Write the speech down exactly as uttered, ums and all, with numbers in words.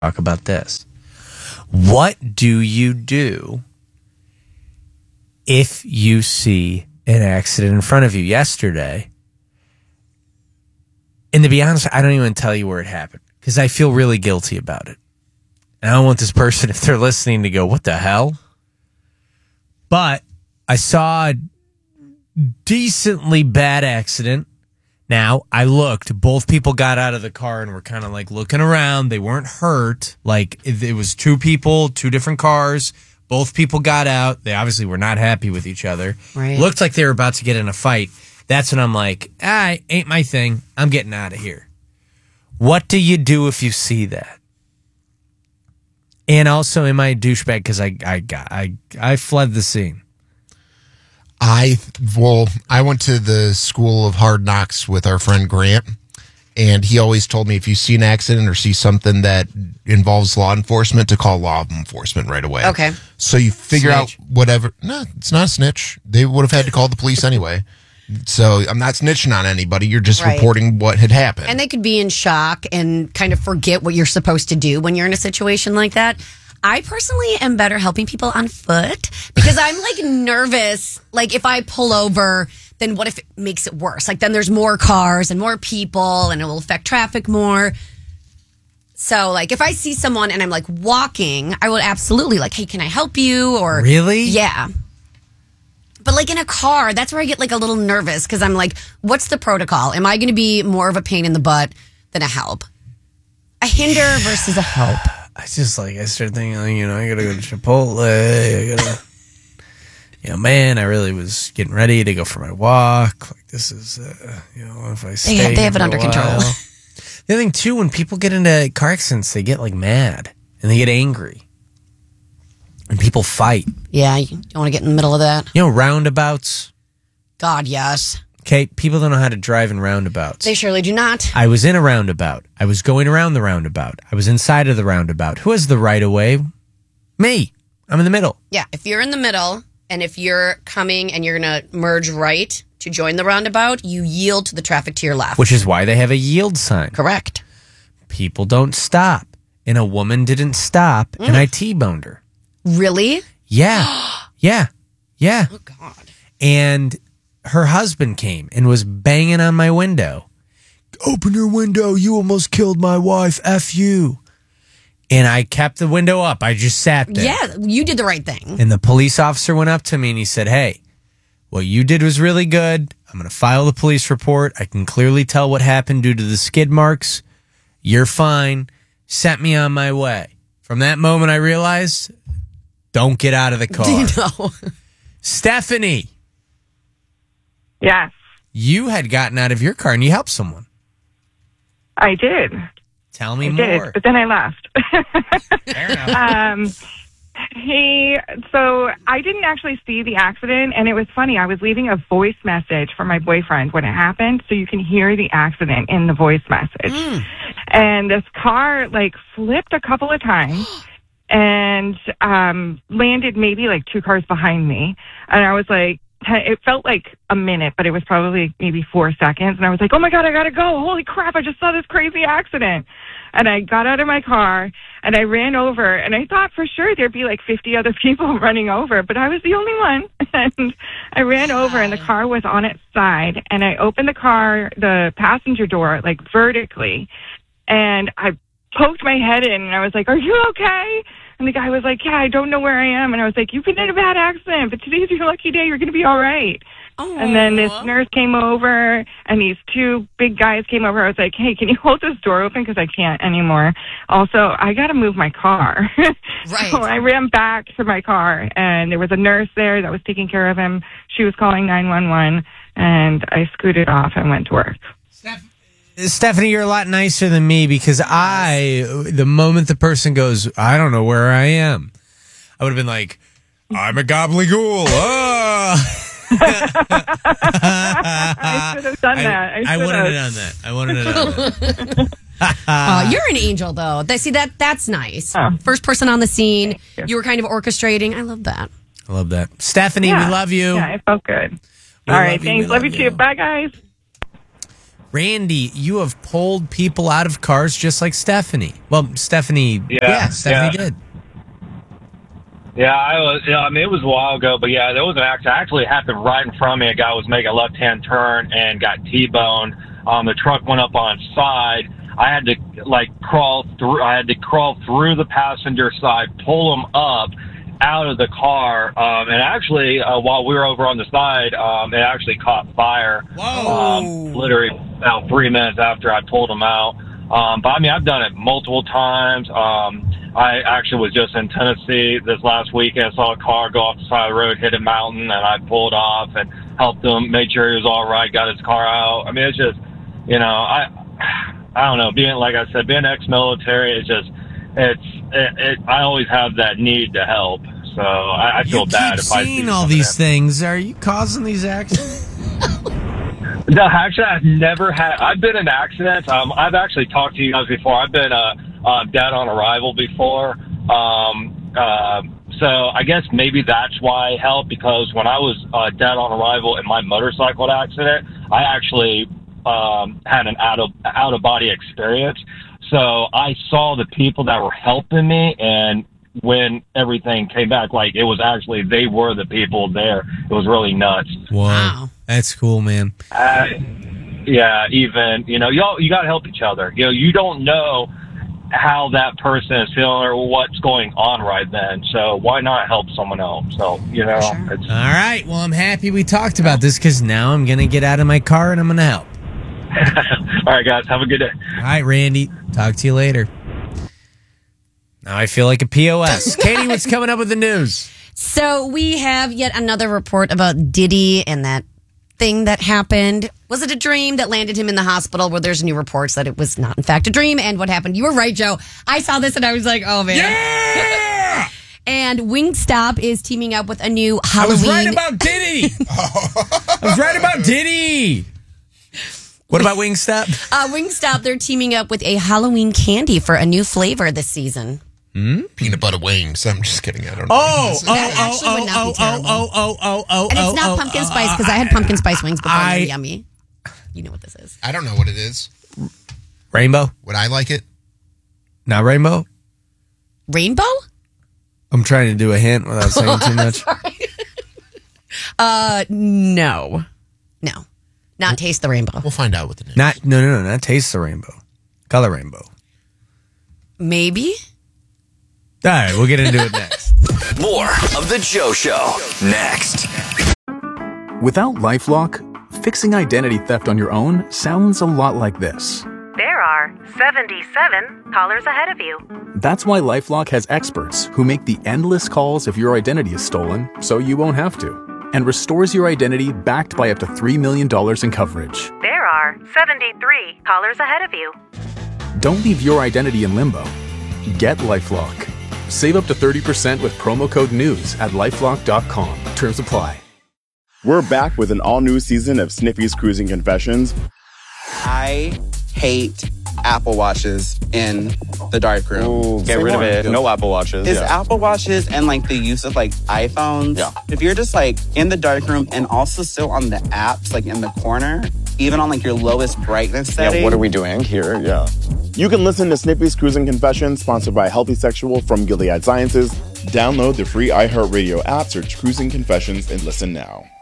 talk about this. What do you do if you see an accident in front of you? Yesterday, and to be honest, I don't even tell you where it happened because I feel really guilty about it. And I don't want this person, if they're listening, to go, what the hell? But I saw a decently bad accident. Now, I looked. Both people got out of the car and were kind of like looking around. They weren't hurt. Like, it, it was two people, two different cars. Both people got out. They obviously were not happy with each other. Right. Looked like they were about to get in a fight. That's when I'm like, ah, ain't my thing. I'm getting out of here. What do you do if you see that? And also, am I a douchebag because I, I, got, I, I fled the scene? I, well, I went to the School of Hard Knocks with our friend Grant, and he always told me if you see an accident or see something that involves law enforcement, to call law enforcement right away. Okay. So you figure Snitch. out whatever. No, it's not a snitch. They would have had to call the police anyway. So I'm not snitching on anybody. You're just Right. reporting what had happened. And they could be in shock and kind of forget what you're supposed to do when you're in a situation like that. I personally am better helping people on foot because I'm like nervous. Like if I pull over, then what if it makes it worse? Like then there's more cars and more people and it will affect traffic more. So like if I see someone and I'm like walking, I would absolutely like, hey, can I help you? Or Really? Yeah. But like in a car, that's where I get like a little nervous because I'm like, what's the protocol? Am I going to be more of a pain in the butt than a help? A hinder versus a help. I just like, I started thinking, like, you know, I gotta go to Chipotle. I gotta, you know, man, I really was getting ready to go for my walk. Like, this is, uh, you know, if I stay They, they have here it for under a control. while. The other thing, too, when people get into car accidents, they get like mad and they get angry. And people fight. Yeah, you don't want to get in the middle of that. You know, roundabouts. God, yes. Okay, people don't know how to drive in roundabouts. They surely do not. I was in a roundabout. I was going around the roundabout. I was inside of the roundabout. Who has the right of way? Me. I'm in the middle. Yeah, if you're in the middle and if you're coming and you're going to merge right to join the roundabout, you yield to the traffic to your left. Which is why they have a yield sign. Correct. People don't stop. And a woman didn't stop, Mm. and I T-boned her. Really? Yeah. yeah. Yeah. Oh, God. And her husband came and was banging on my window. Open your window. You almost killed my wife. F you. And I kept the window up. I just sat there. Yeah, you did the right thing. And the police officer went up to me and he said, hey, what you did was really good. I'm going to file the police report. I can clearly tell what happened due to the skid marks. You're fine. Sent me on my way. From that moment, I realized, don't get out of the car. No. Stephanie, Yes, you had gotten out of your car and you helped someone. I did. Tell me I more. did, but then I left. Fair enough. um, he, so I didn't actually see the accident, and it was funny. I was leaving a voice message for my boyfriend when it happened, so you can hear the accident in the voice message. Mm. And this car, like, flipped a couple of times and um, landed maybe, like, two cars behind me. And I was like, it felt like a minute, but it was probably maybe four seconds. And I was like, oh, my God, I got to go. Holy crap, I just saw this crazy accident. And I got out of my car, and I ran over, and I thought for sure there'd be like fifty other people running over, but I was the only one. And I ran over, and the car was on its side, and I opened the car, the passenger door, like vertically, and I poked my head in, and I was like, are you okay? And the guy was like, yeah, I don't know where I am. And I was like, you've been in a bad accident, but today's your lucky day. You're going to be all right. Aww. And then this nurse came over, and these two big guys came over. I was like, hey, can you hold this door open? Because I can't anymore. Also, I got to move my car. Right. So I ran back to my car, and there was a nurse there that was taking care of him. She was calling nine one one, and I scooted off and went to work. Stephanie, you're a lot nicer than me because I, the moment the person goes, I don't know where I am, I would have been like, I'm a gobbledygook. Oh. I should have done I, that. I, I should wouldn't have have. done that. I wouldn't have done that. Oh, you're an angel, though. That, see, that that's nice. Oh. First person on the scene. you. You were kind of orchestrating. I love that. I love that. Stephanie, Yeah. we love you. Yeah, it felt good. We All love right, you. thanks. We Love love you you. too. Bye, guys. Randy, you have pulled people out of cars just like Stephanie. Well, Stephanie, yeah, Yeah, Stephanie yeah. did. Yeah, I was. Yeah, I mean, it was a while ago, but yeah, there was an accident. Actually, it happened right in front of me. A guy was making a left-hand turn and got T-boned. Um, the truck went up on its side. I had to like crawl through. I had to crawl through the passenger side, pull him up out of the car, um, and actually, uh, while we were over on the side, um, it actually caught fire. Whoa! Um, literally about three minutes after I pulled him out. Um, but I mean, I've done it multiple times. Um, I actually was just in Tennessee this last weekend. I saw a car go off the side of the road, hit a mountain, and I pulled off and helped him, made sure he was all right, got his car out. I mean, it's just, you know, I, I don't know. Being, like I said, being ex-military, it's just, it's, it, it, I always have that need to help. So I, I feel You bad keep if I seeing see all something these that- things. Are you causing these accidents? No, actually, I've never had. I've been in accidents. Um, I've actually talked to you guys before. I've been uh, uh, dead on arrival before. Um, uh, so I guess maybe that's why I helped, because when I was uh, dead on arrival in my motorcycle accident, I actually um, had an out of out of body experience. So I saw the people that were helping me, and when everything came back, like it was actually they were the people there. It was really nuts. Whoa. Wow. That's cool, man. Uh, yeah, even, you know, y'all, you got to help each other. You know, you don't know how that person is feeling or what's going on right then. So why not help someone else? So, you know, Sure. it's, All right. Well, I'm happy we talked about this because now I'm going to get out of my car and I'm going to help. all right, guys, have a good day. All right, Randy. Talk to you later. Now I feel like a P O S. Katie, what's coming up with the news? So we have yet another report about Diddy and that thing that happened. Was it a dream that landed him in the hospital? Where there's new reports that it was not, in fact, a dream. And what happened? You were right, Joe. I saw this and I was like, oh man. Yeah! And Wingstop is teaming up with a new I Halloween. was right about Diddy. I was right about Diddy. What about Wingstop? uh, Wingstop, they're teaming up with a Halloween candy for a new flavor this season. Peanut butter wings. I'm just kidding. I don't know. Oh, oh, That oh, actually oh, would not oh, be terrible. oh, oh, oh, oh, And it's oh, not oh, pumpkin oh, spice because oh, I had pumpkin spice wings before. I- They're yummy. You know what this is. I don't know what it is. Rainbow? Would I like it? Not rainbow? Rainbow? I'm trying to do a hint without saying too much. Uh, no. No. Not taste the rainbow. We'll find out what the name Not no no no not taste the rainbow. Color rainbow. Maybe? All right, we'll get into it next. More of The Joe Show next. Without LifeLock, fixing identity theft on your own sounds a lot like this. There are seventy-seven callers ahead of you. That's why LifeLock has experts who make the endless calls if your identity is stolen so you won't have to, and restores your identity backed by up to three million dollars in coverage. There are seventy-three callers ahead of you. Don't leave your identity in limbo. Get LifeLock. Save up to thirty percent with promo code NEWS at lifelock dot com. Terms apply. We're back with an all-new season of Snippy's Cruising Confessions. I hate Apple Watches in the darkroom. Ooh, Get say rid more. of it. No Apple Watches. Is yeah. Apple Watches and like the use of like iPhones. Yeah. If you're just like in the darkroom and also still on the apps, like in the corner, even on like your lowest brightness setting. Yeah, what are we doing here? Yeah. You can listen to Snippy's Cruising Confessions, sponsored by Healthy Sexual from Gilead Sciences. Download the free iHeartRadio app, search Cruising Confessions, and listen now.